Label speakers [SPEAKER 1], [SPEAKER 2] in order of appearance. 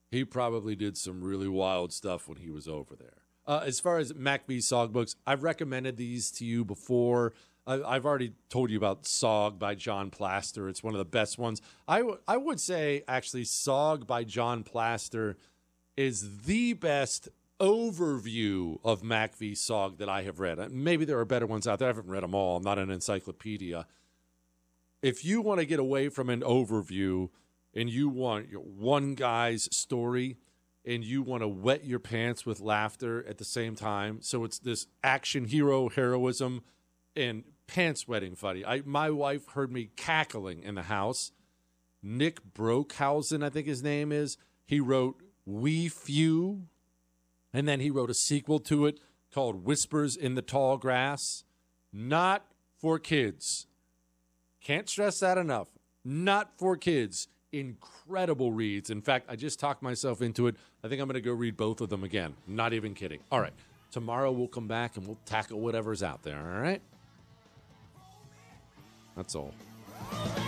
[SPEAKER 1] He probably did some really wild stuff when he was over there. As far as Mac v. Sog books, I've recommended these to you before. I've already told you about Sog by John Plaster. It's one of the best ones. I would say, actually, Sog by John Plaster is the best overview of Mac v. Sog that I have read. Maybe there are better ones out there. I haven't read them all. I'm not an encyclopedia. If you want to get away from an overview and you want one guy's story and you want to wet your pants with laughter at the same time, so it's this action hero heroism and pants wetting funny. My wife heard me cackling in the house. Nick Brockhausen, I think his name is, he wrote We Few, and then he wrote a sequel to it called Whispers in the Tall Grass. Not for kids. Can't stress that enough. Not for kids. Incredible reads. In fact, I just talked myself into it. I think I'm going to go read both of them again. Not even kidding. All right. Tomorrow we'll come back and we'll tackle whatever's out there. All right? That's all.